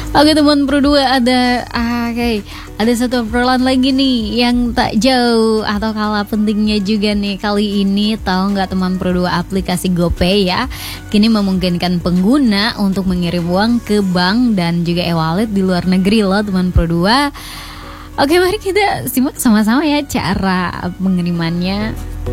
Oke teman Pro 2, ada satu obrolan lagi nih yang tak jauh atau kalah pentingnya juga nih kali ini. Tahu nggak teman Pro 2, aplikasi GoPay ya kini memungkinkan pengguna untuk mengirim uang ke bank dan juga e-wallet di luar negeri loh teman Pro 2. Oke, mari kita simak sama-sama ya cara pengirimannya.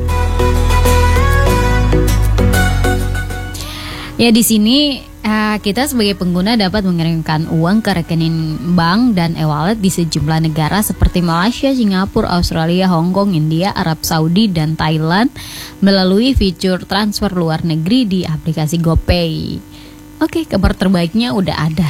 Ya, di sini kita sebagai pengguna dapat mengirimkan uang ke rekening bank dan e-wallet di sejumlah negara seperti Malaysia, Singapura, Australia, Hong Kong, India, Arab Saudi, dan Thailand melalui fitur transfer luar negeri di aplikasi GoPay. Oke, kabar terbaiknya udah ada.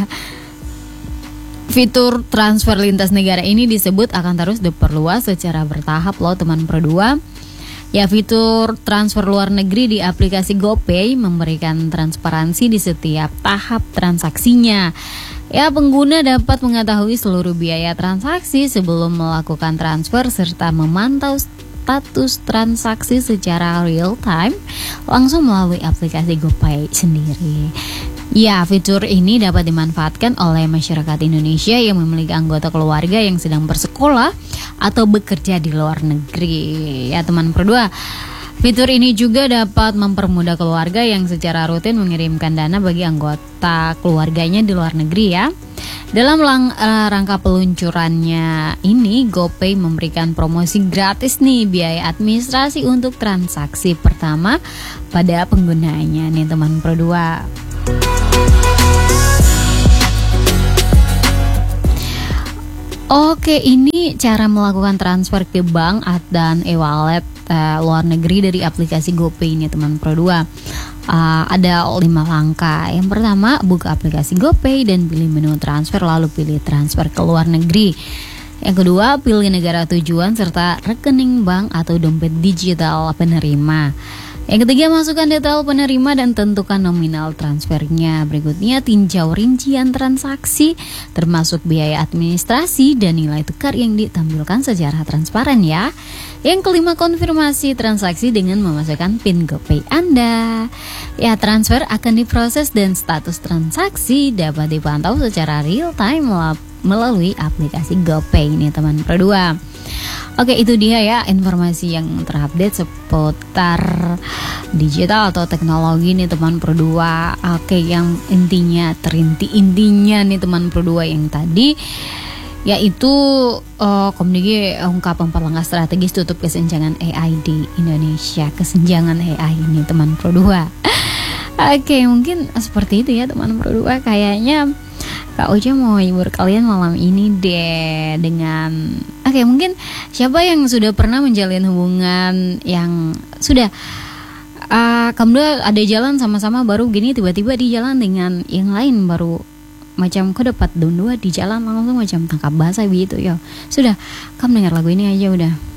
Fitur transfer lintas negara ini disebut akan terus diperluas secara bertahap loh teman Pro 2. Ya, fitur transfer luar negeri di aplikasi GoPay memberikan transparansi di setiap tahap transaksinya. Ya, pengguna dapat mengetahui seluruh biaya transaksi sebelum melakukan transfer serta memantau status transaksi secara real time langsung melalui aplikasi GoPay sendiri. Ya, fitur ini dapat dimanfaatkan oleh masyarakat Indonesia yang memiliki anggota keluarga yang sedang bersekolah atau bekerja di luar negeri. Ya, teman Pro 2. Fitur ini juga dapat mempermudah keluarga yang secara rutin mengirimkan dana bagi anggota keluarganya di luar negeri ya. Dalam rangka peluncurannya ini, GoPay memberikan promosi gratis nih biaya administrasi untuk transaksi pertama pada penggunanya nih teman Pro 2. Oke, ini cara melakukan transfer ke bank dan e-wallet luar negeri dari aplikasi GoPay ini teman Pro 2. Ada 5 langkah. Yang pertama, buka aplikasi GoPay dan pilih menu transfer, lalu pilih transfer ke luar negeri. Yang kedua, pilih negara tujuan serta rekening bank atau dompet digital penerima. Yang ketiga, masukkan detail penerima dan tentukan nominal transfernya. Berikutnya, tinjau rincian transaksi termasuk biaya administrasi dan nilai tukar yang ditampilkan secara transparan ya. Yang kelima, konfirmasi transaksi dengan memasukkan PIN GoPay Anda. Ya, transfer akan diproses dan status transaksi dapat dipantau secara real time melalui aplikasi GoPay ini teman Pro 2. Oke, itu dia ya informasi yang terupdate seputar digital atau teknologi nih teman Pro 2. Oke, yang intinya intinya nih teman Pro 2 yang tadi yaitu komunikasi ungkap 4 langkah strategis tutup kesenjangan AI di Indonesia. Kesenjangan AI ini teman Pro 2. Oke, mungkin seperti itu ya teman Pro 2. Kayaknya Kak Ocha mau hibur kalian malam ini deh dengan mungkin siapa yang sudah pernah menjalin hubungan yang sudah kamu ada jalan sama-sama baru gini tiba-tiba di jalan dengan yang lain baru macam kau dapat dua di jalan langsung macam tangkap basah gitu ya. Sudah, kamu dengar lagu ini aja udah.